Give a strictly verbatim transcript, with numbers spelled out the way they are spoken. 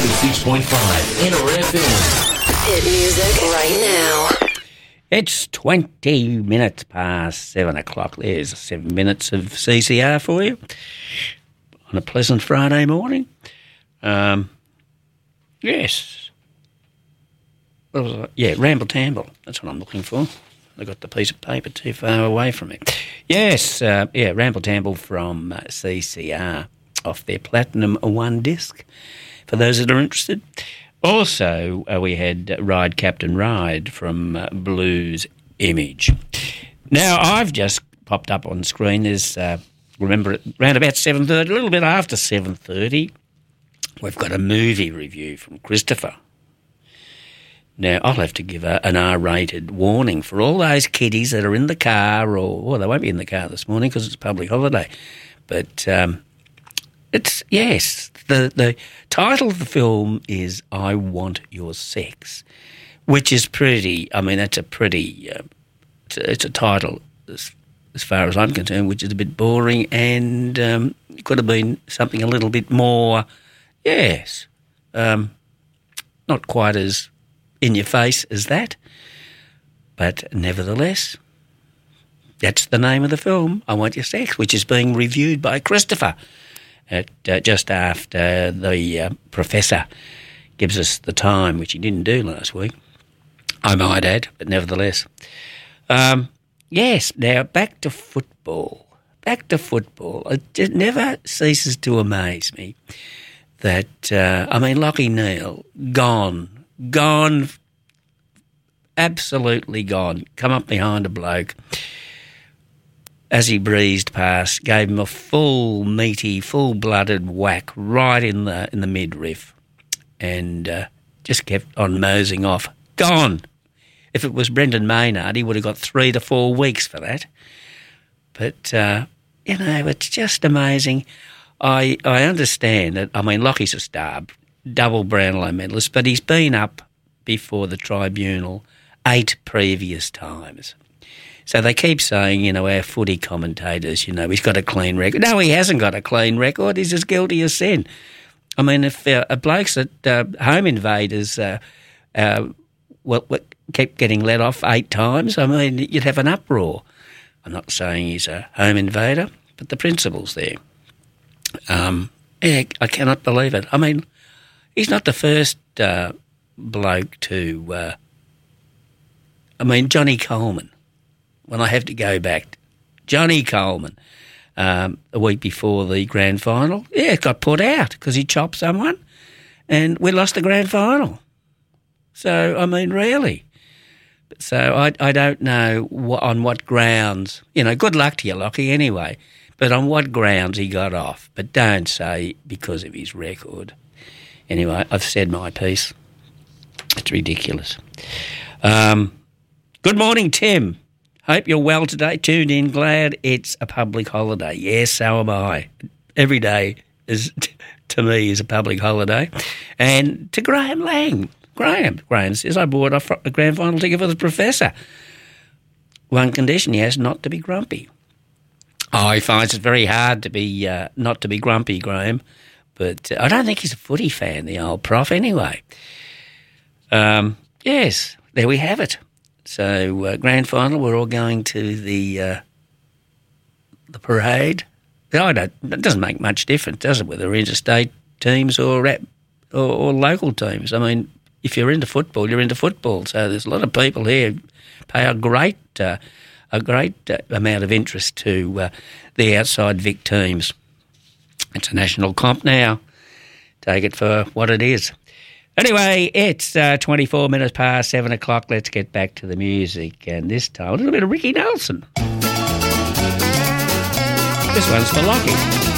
ninety-six point five N R F M. Hit music right now. It's twenty minutes past seven o'clock. There's seven minutes of C C R for you on a pleasant Friday morning. Um, yes. What was I? Yeah, Ramble Tamble. That's what I'm looking for. I got the piece of paper too far away from it. Yes, uh, yeah, Ramble Tamble from uh, C C R off their Platinum One disc, for those that are interested. Also, uh, we had uh, Ride Captain Ride from uh, Blues Image. Now, I've just popped up on screen. There's, uh, remember, around about seven thirty, a little bit after seven thirty, we've got a movie review from Christopher. Now, I'll have to give a, an R-rated warning for all those kiddies that are in the car, or, well, they won't be in the car this morning because it's a public holiday. But um, it's, yes, the, the title of the film is I Want Your Sex, which is pretty, I mean, that's a pretty, uh, it's, a, it's a title as, as far as I'm concerned, which is a bit boring and um, could have been something a little bit more, yes, um, not quite as in your face as that, but nevertheless, that's the name of the film, I Want Your Sex, which is being reviewed by Christopher at uh, just after the uh, professor gives us the time, which he didn't do last week, I might add, but nevertheless. Um, yes, now back to football. Back to football. It just never ceases to amaze me that, uh, I mean, Lachie Neale, gone, Gone, absolutely gone. Come up behind a bloke as he breezed past, gave him a full, meaty, full-blooded whack right in the in the midriff, and uh, just kept on moseying off. Gone. If it was Brendan Maynard, he would have got three to four weeks for that. But uh, you know, it's just amazing. I I understand that. I mean, Lachie's a star. Double Brownlow medalist, but he's been up before the tribunal eight previous times. So they keep saying, you know, our footy commentators, you know, he's got a clean record. No, he hasn't got a clean record. He's as guilty as sin. I mean, if uh, a blokes at uh, home invaders uh, uh, well, kept getting let off eight times, I mean, you'd have an uproar. I'm not saying he's a home invader, but the principle's there. Um, yeah, I cannot believe it. I mean, he's not the first uh, bloke to, uh, I mean, Johnny Coleman, when I have to go back, Johnny Coleman, um, a week before the grand final, yeah, got put out because he chopped someone and we lost the grand final. So, I mean, really. So I, I don't know what, on what grounds, you know, good luck to you, Lachie, anyway, but on what grounds he got off. But don't say because of his record. Anyway, I've said my piece. It's ridiculous. Um, good morning, Tim. Hope you're well today. Tuned in. Glad it's a public holiday. Yes, so am I. Every day is to me is a public holiday. And to Graham Lang. Graham. Graham says, I bought off a grand final ticket for the professor. One condition, he has not to be grumpy. Oh, he finds it very hard to be uh, not to be grumpy, Graham. But uh, I don't think he's a footy fan, the old prof, anyway. Um, yes, there we have it. So, uh, grand final, we're all going to the uh, the parade. I don't, it doesn't make much difference, does it, whether interstate teams or, at, or or local teams. I mean, if you're into football, you're into football. So there's a lot of people here who pay a great, uh, a great uh, amount of interest to uh, the outside Vic teams. It's a national comp now. Take it for what it is. Anyway, it's uh, twenty-four minutes past seven o'clock. Let's get back to the music. And this time, a little bit of Ricky Nelson. This one's for Lachie.